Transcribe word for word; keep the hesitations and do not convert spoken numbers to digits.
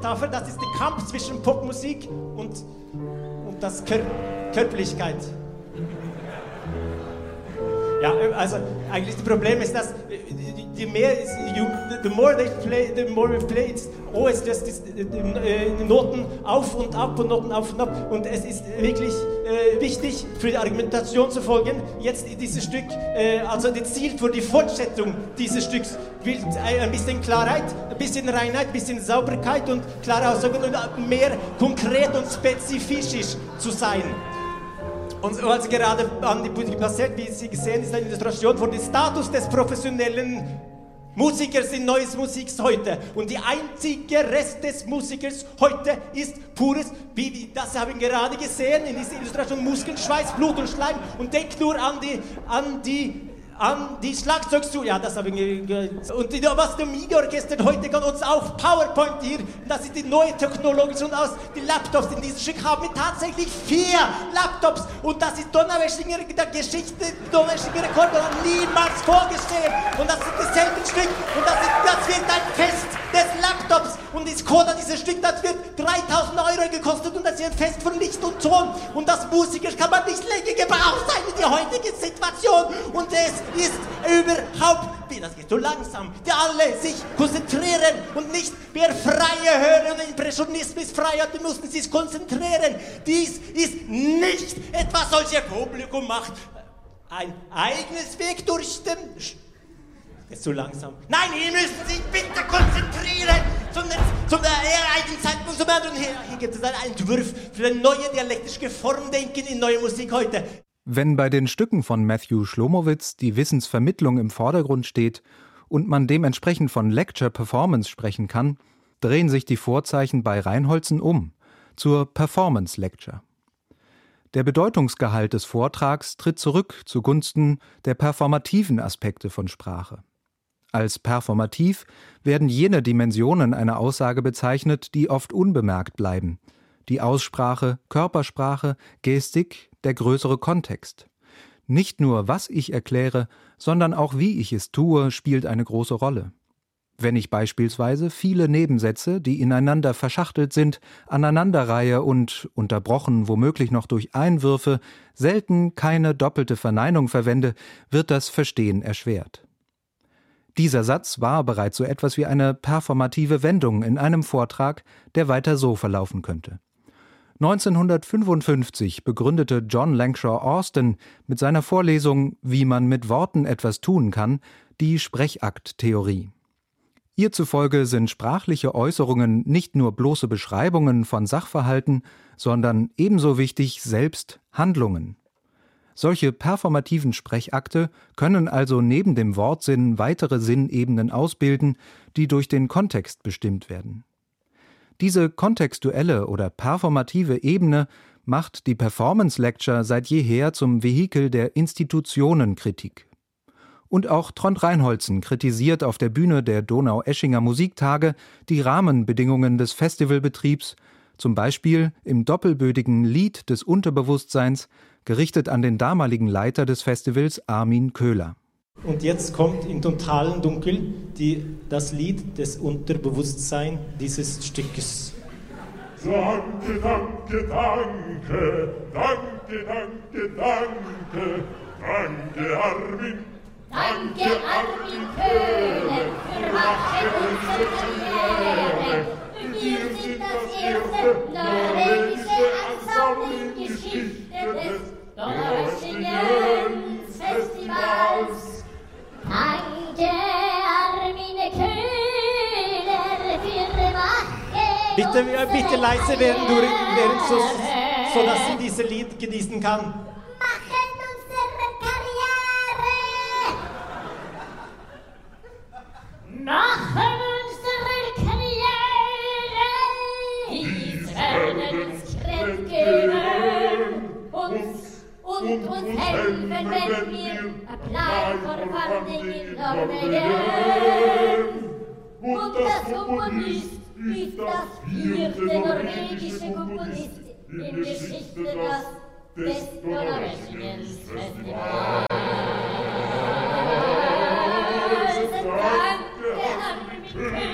Metapher, das ist der Kampf zwischen Popmusik und, und das Kör Körperlichkeit. Ja, also eigentlich das Problem ist, dass die mehr, you, the more they play, the more we play, it's always just this, die, die Noten auf und ab und Noten auf und ab. Und es ist wirklich äh, wichtig, für die Argumentation zu folgen. Jetzt dieses Stück, äh, also das Ziel für die Fortsetzung dieses Stücks, will ein bisschen Klarheit, ein bisschen Reinheit, ein bisschen Sauberkeit und klare Aussagen und mehr konkret und spezifisch zu sein. Und was gerade an die Musik passiert, wie Sie gesehen, ist eine Illustration von dem Status des professionellen Musikers in neues Musik heute. Und die einzige Rest des Musikers heute ist pures, wie, wie das haben wir gerade gesehen in dieser Illustration, Muskeln, Schweiß, Blut und Schleim. Und denkt nur an die, an die, an die Schlagzeugstu. Ja, das haben wir gehört. Und die, was der MIDI-Orchester heute kann uns auch PowerPoint hier, das ist die neue Technologie und aus die Laptops in diesem Stück haben wir tatsächlich vier Laptops und das ist Donaueschinger der Geschichte, Donaueschinger Rekord hat niemals vorgestellt und das ist dasselbe Stück und das, ist, das wird ein Fest des Laptops und das Coda dieses Stück, das wird dreitausend Euro gekostet und das ist ein Fest von Licht und Ton und das Musiker kann man nicht länger gebraucht sein in die heutige Situation und es ist überhaupt, das geht so langsam, die alle sich konzentrieren und nicht mehr freie hören und Impressionismus frei hat, die müssen sich konzentrieren. Dies ist nicht etwas, solches Publikum macht. Ein eigenes Weg durch den... Das ist so langsam. Nein, hier müssen Sie sich bitte konzentrieren zum, zum eigenen Zeitpunkt zum anderen her. Hier gibt es einen Entwurf für eine neue dialektische Formdenken in neue Musik heute. Wenn bei den Stücken von Matthew Schlomowitz die Wissensvermittlung im Vordergrund steht und man dementsprechend von Lecture-Performance sprechen kann, drehen sich die Vorzeichen bei Reinholzen um, zur Performance-Lecture. Der Bedeutungsgehalt des Vortrags tritt zurück zugunsten der performativen Aspekte von Sprache. Als performativ werden jene Dimensionen einer Aussage bezeichnet, die oft unbemerkt bleiben. Die Aussprache, Körpersprache, Gestik, der größere Kontext. Nicht nur, was ich erkläre, sondern auch, wie ich es tue, spielt eine große Rolle. Wenn ich beispielsweise viele Nebensätze, die ineinander verschachtelt sind, aneinanderreihe und, unterbrochen womöglich noch durch Einwürfe, selten keine doppelte Verneinung verwende, wird das Verstehen erschwert. Dieser Satz war bereits so etwas wie eine performative Wendung in einem Vortrag, der weiter so verlaufen könnte. neunzehnhundertfünfundfünfzig begründete John Langshaw Austin mit seiner Vorlesung »Wie man mit Worten etwas tun kann« die Sprechakt-Theorie. Ihr zufolge sind sprachliche Äußerungen nicht nur bloße Beschreibungen von Sachverhalten, sondern ebenso wichtig selbst Handlungen. Solche performativen Sprechakte können also neben dem Wortsinn weitere Sinnebenen ausbilden, die durch den Kontext bestimmt werden. Diese kontextuelle oder performative Ebene macht die Performance Lecture seit jeher zum Vehikel der Institutionenkritik. Und auch Trond Reinholzen kritisiert auf der Bühne der Donaueschinger Musiktage die Rahmenbedingungen des Festivalbetriebs, zum Beispiel im doppelbödigen Lied des Unterbewusstseins, gerichtet an den damaligen Leiter des Festivals Armin Köhler. Und jetzt kommt im totalen Dunkel die, das Lied des Unterbewusstseins dieses Stückes. Danke, danke, danke, danke, danke, danke, danke Armin. Danke Armin Köhler für Wache unsere Karriere. Wir sind das erste norwegische Ensemble in Geschichte des Donaueschingen Festivals. Danke Armin Köhler für Wache. Bitte, bitte leise werden, während so, so dass sie dieses Lied genießen kann. Machen unsere Karriere, dies werden uns Kräfte geben, uns und uns helfen, wenn wir apply for funding in Norwegen. Und das Komponist ist das vierte norwegische Komponist in Geschichte des, des Donaueschingen Festivals. Danke, Armin Köhler.